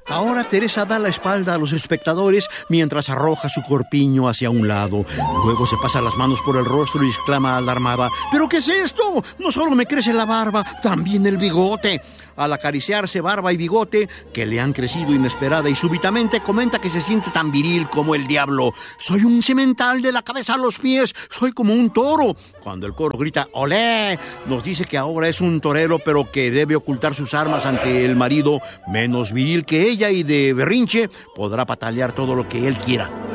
Ahora Teresa da la espalda a los espectadores mientras arroja su corpiño hacia un lado. Luego se pasa las manos por el rostro y exclama alarmada: ¿pero qué es esto? No solo me crece la barba, también el bigote. Al acariciarse barba y bigote, que le han crecido inesperada y súbitamente, comenta que se siente tan viril como el diablo. Soy un semental de la cabeza a los pies, soy como un toro. Cuando el coro grita ¡olé!, nos dice que ahora es un torero, pero que debe ocultar sus armas ante el marido menos viril que ella, y de berrinche podrá patalear todo lo que él quiera.